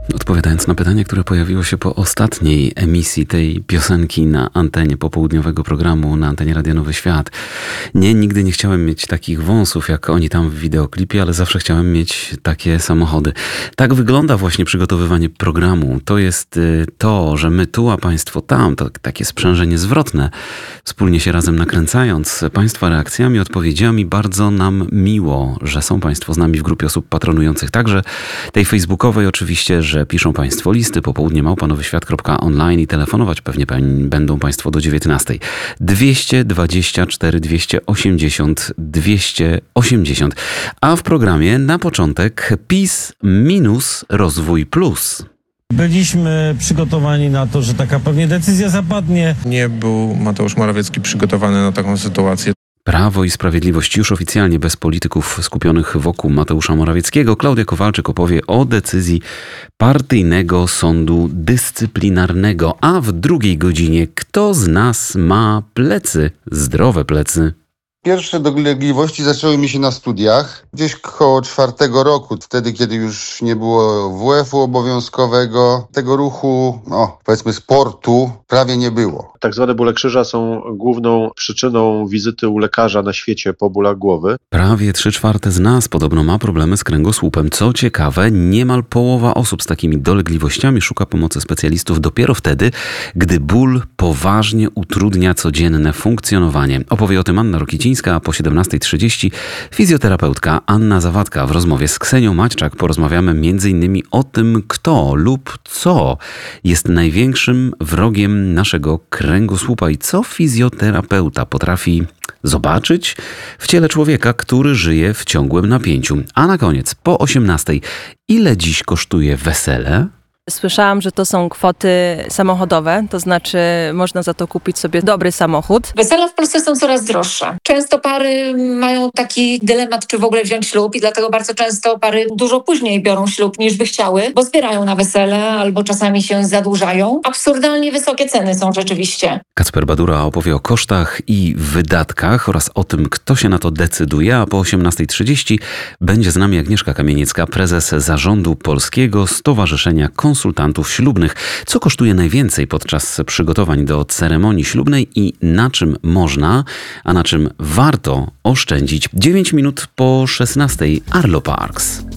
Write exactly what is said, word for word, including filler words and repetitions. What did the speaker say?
Odpowiadając na pytanie, które pojawiło się po ostatniej emisji tej piosenki na antenie popołudniowego programu na antenie Radia Nowy Świat. Nie, nigdy nie chciałem mieć takich wąsów jak oni tam w wideoklipie, ale zawsze chciałem mieć takie samochody. Tak wygląda właśnie przygotowywanie programu. To jest to, że my tu, a państwo tam, to takie sprzężenie zwrotne. Wspólnie się razem nakręcając państwa reakcjami, odpowiedziami, bardzo nam miło, że są państwo z nami w grupie osób patronujących. Także tej facebookowej oczywiście, że piszą państwo listy, popołudnie małpa nowyświat kropka online i telefonować pewnie będą państwo do dziewiętnastej. dwieście dwadzieścia cztery dwieście osiemdziesiąt dwieście osiemdziesiąt. A w programie na początek PiS minus rozwój plus. Byliśmy przygotowani na to, że taka pewnie decyzja zapadnie. Nie był Mateusz Morawiecki przygotowany na taką sytuację. Prawo i Sprawiedliwość już oficjalnie bez polityków skupionych wokół Mateusza Morawieckiego. Klaudia Kowalczyk opowie o decyzji partyjnego sądu dyscyplinarnego. A w drugiej godzinie kto z nas ma plecy, zdrowe plecy? Pierwsze dolegliwości zaczęły mi się na studiach, gdzieś koło czwartego roku, wtedy kiedy już nie było W F-u obowiązkowego, tego ruchu, no powiedzmy sportu, prawie nie było. Tak zwane bóle krzyża są główną przyczyną wizyty u lekarza na świecie po bólach głowy. Prawie trzy czwarte z nas podobno ma problemy z kręgosłupem. Co ciekawe, niemal połowa osób z takimi dolegliwościami szuka pomocy specjalistów dopiero wtedy, gdy ból poważnie utrudnia codzienne funkcjonowanie. Opowie o tym Anna Rokicińska, a po siedemnastej trzydzieści fizjoterapeutka Anna Zawadka. W rozmowie z Ksenią Maćczak porozmawiamy między innymi o tym, kto lub co jest największym wrogiem naszego kręgosłupa i co fizjoterapeuta potrafi zobaczyć w ciele człowieka, który żyje w ciągłym napięciu. A na koniec, po osiemnastej, ile dziś kosztuje wesele? Słyszałam, że to są kwoty samochodowe, to znaczy można za to kupić sobie dobry samochód. Wesela w Polsce są coraz droższe. Często pary mają taki dylemat, czy w ogóle wziąć ślub i dlatego bardzo często pary dużo później biorą ślub niż by chciały, bo zbierają na wesele albo czasami się zadłużają. Absurdalnie wysokie ceny są rzeczywiście. Kacper Badura opowie o kosztach i wydatkach oraz o tym, kto się na to decyduje, a po osiemnastej trzydzieści będzie z nami Agnieszka Kamieniecka, prezes zarządu Polskiego Stowarzyszenia Konsultantów Ślubnych. Co kosztuje najwięcej podczas przygotowań do ceremonii ślubnej i na czym można, a na czym warto oszczędzić? dziewięć minut po szesnastej. Arlo Parks.